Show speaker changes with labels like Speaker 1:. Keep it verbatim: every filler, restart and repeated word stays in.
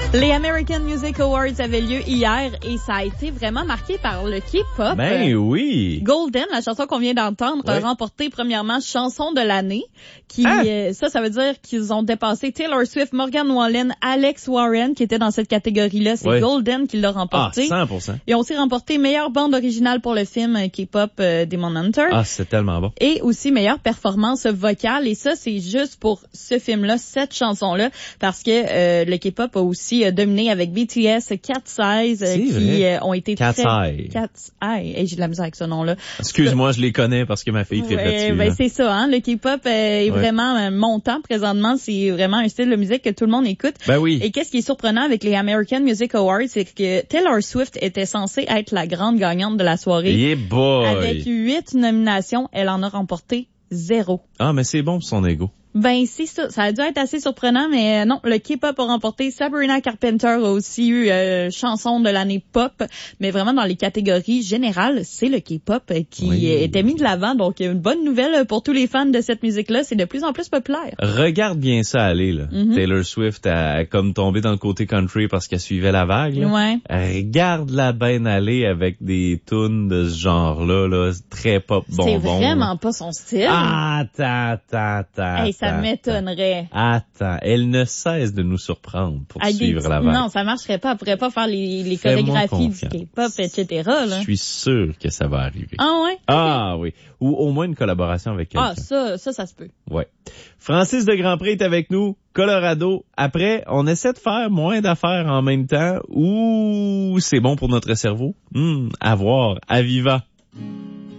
Speaker 1: Les American Music Awards avaient lieu hier et ça a été vraiment marqué par le K-pop.
Speaker 2: Ben oui.
Speaker 1: Golden, la chanson qu'on vient d'entendre,
Speaker 2: ouais.
Speaker 1: a remporté premièrement chanson de l'année. Qui
Speaker 2: ah.
Speaker 1: euh, ça, ça veut dire qu'ils ont dépassé Taylor Swift, Morgan Wallen, Alex Warren qui était dans cette catégorie-là. C'est ouais. Golden qui l'a remporté.
Speaker 2: Ah, cent pour cent.
Speaker 1: Ils ont aussi remporté meilleure bande originale pour le film K-pop euh, Demon Hunter.
Speaker 2: Ah, c'est tellement bon.
Speaker 1: Et aussi meilleure performance vocale. Et ça, c'est juste pour ce film-là, cette chanson-là, parce que euh, le K-pop a aussi euh, dominé avec B T S, Cat's Eyes, euh, qui euh, ont été
Speaker 2: Cat's
Speaker 1: très...
Speaker 2: Eye.
Speaker 1: Cat's Eye. Et j'ai de la misère avec ce nom-là.
Speaker 2: Excuse-moi, je les connais parce que ma fille tripe
Speaker 1: ouais,
Speaker 2: là-dessus.
Speaker 1: Ben
Speaker 2: là.
Speaker 1: c'est ça, hein. Le K-pop euh, est ouais. vraiment euh, montant présentement. C'est vraiment un style de musique que tout le monde écoute.
Speaker 2: Ben oui.
Speaker 1: Et qu'est-ce qui est surprenant avec les American Music Awards, c'est que Taylor Swift était censée être la grande gagnante de la soirée.
Speaker 2: Yeah boy.
Speaker 1: Avec huit nominations, elle en a remporté zéro.
Speaker 2: Ah, mais c'est bon pour son ego.
Speaker 1: Ben c'est ça, ça a dû être assez surprenant, mais non, le K-pop a remporté. Sabrina Carpenter a aussi eu euh, chanson de l'année pop, mais vraiment dans les catégories générales, c'est le K-pop qui oui. était mis de l'avant, donc une bonne nouvelle pour tous les fans de cette musique-là, c'est de plus en plus populaire.
Speaker 2: Regarde bien ça aller, là. Mm-hmm. Taylor Swift a, a comme tombé dans le côté country parce qu'elle suivait la vague, là.
Speaker 1: Ouais.
Speaker 2: Regarde-la bien aller avec des tunes de ce genre-là, là, très pop bonbon.
Speaker 1: C'est vraiment pas son style.
Speaker 2: Ah, ta, ta, ta.
Speaker 1: Hey, ça m'étonnerait.
Speaker 2: Attends, elle ne cesse de nous surprendre pour
Speaker 1: Avec
Speaker 2: suivre
Speaker 1: des...
Speaker 2: la vague.
Speaker 1: Non, ça marcherait pas. Elle pourrait pas faire les, les chorégraphies du K-pop, et cetera. Là.
Speaker 2: Je suis sûr que ça va arriver.
Speaker 1: Ah ouais?
Speaker 2: Ah okay. oui. Ou au moins une collaboration avec quelqu'un.
Speaker 1: Ah, ça, ça, ça se peut.
Speaker 2: Ouais. Francis de Grandpré est avec nous, Colorado. Après, on essaie de faire moins d'affaires en même temps ou c'est bon pour notre cerveau? Hum, à voir. À Viva.